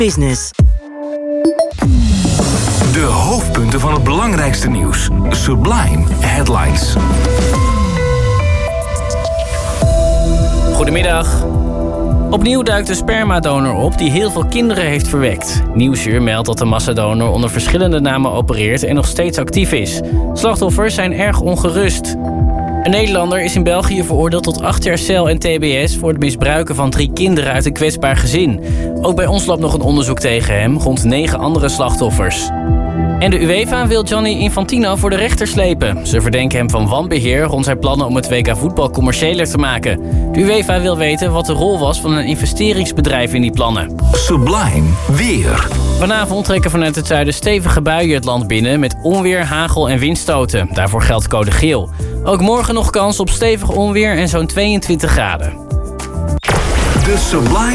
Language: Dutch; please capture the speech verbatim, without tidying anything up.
Business. De hoofdpunten van het belangrijkste nieuws. Sublime Headlines. Goedemiddag. Opnieuw duikt de spermadonor op die heel veel kinderen heeft verwekt. Nieuwsuur meldt dat de massadonor onder verschillende namen opereert en nog steeds actief is. Slachtoffers zijn erg ongerust. Een Nederlander is in België veroordeeld tot acht jaar cel en tbs... voor het misbruiken van drie kinderen uit een kwetsbaar gezin. Ook bij ons loopt nog een onderzoek tegen hem, rond negen andere slachtoffers. En de UEFA wil Gianni Infantino voor de rechter slepen. Ze verdenken hem van wanbeheer rond zijn plannen om het W K voetbal commerciëler te maken. De UEFA wil weten wat de rol was van een investeringsbedrijf in die plannen. Sublime weer. Vanavond trekken vanuit het zuiden stevige buien het land binnen... met onweer, hagel en windstoten. Daarvoor geldt code geel. Ook morgen nog kans op stevig onweer en zo'n tweeëntwintig graden. De Sublime